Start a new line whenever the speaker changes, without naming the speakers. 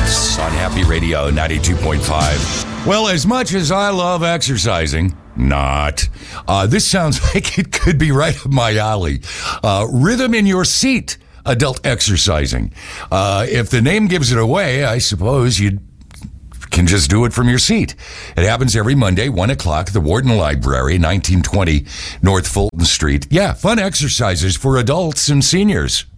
Adults on Happy Radio 92.5. Well, as much as I love exercising, not. This sounds like it could be right up my alley. Rhythm in your seat, adult exercising. If the name gives it away, I suppose you can just do it from your seat. It happens every Monday, 1 o'clock, the Warden Library, 1920 North Fulton Street. Yeah, fun exercises for adults and seniors.